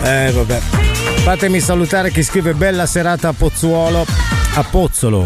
Vabbè. Fatemi salutare chi scrive bella serata a Pozzolo.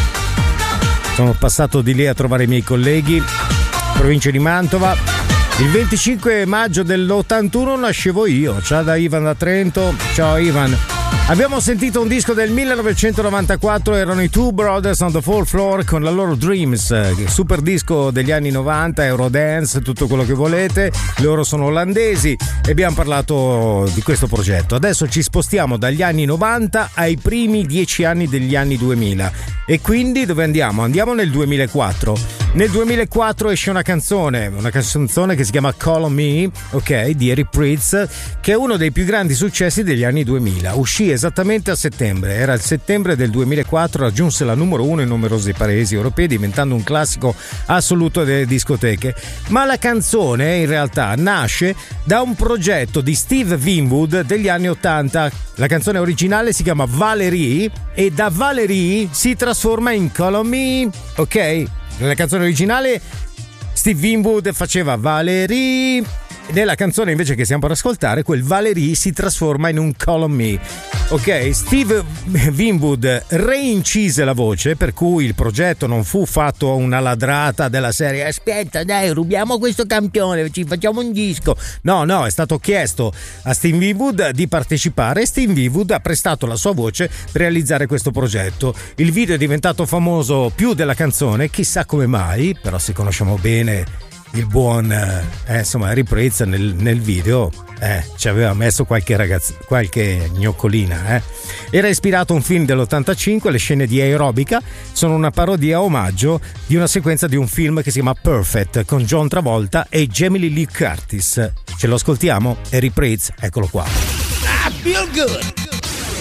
Sono passato di lì a trovare i miei colleghi, provincia di Mantova. Il 25 maggio dell'81 nascevo io. Ciao da Ivan da Trento. Ciao Ivan. Abbiamo sentito un disco del 1994, erano i Two Brothers on the Fourth Floor con la loro Dreams, super disco degli anni 90, Eurodance, tutto quello che volete. Loro sono olandesi e abbiamo parlato di questo progetto. Adesso ci spostiamo dagli anni 90 ai primi 10 anni degli anni 2000 e quindi dove andiamo? Andiamo nel 2004. Nel 2004 esce una canzone che si chiama Call on Me, ok, di Eric Prydz, che è uno dei più grandi successi degli anni 2000. Uscì esattamente a settembre, era il settembre del 2004, raggiunse la numero 1 in numerosi paesi europei, diventando un classico assoluto delle discoteche. Ma la canzone in realtà nasce da un progetto di Steve Winwood degli anni 80. La canzone originale si chiama Valerie e da Valerie si trasforma in Call on Me, ok? Nella canzone originale Steve Winwood faceva Valerie, nella canzone invece che stiamo per ascoltare quel Valerie si trasforma in un Call on Me, ok? Steve Winwood reincise la voce, per cui il progetto non fu fatto una ladrata della serie aspetta dai rubiamo questo campione, ci facciamo un disco. No, è stato chiesto a Steve Winwood di partecipare e Steve Winwood ha prestato la sua voce per realizzare questo progetto. Il video è diventato famoso più della canzone, chissà come mai, però se conosciamo bene il buon Eric Prydz nel video ci aveva messo qualche gnoccolina. Era ispirato a un film dell'85, le scene di aerobica sono una parodia omaggio di una sequenza di un film che si chiama Perfect con John Travolta e Jamie Lee Curtis. Ce lo ascoltiamo? Eric Prydz, eccolo qua. I feel good.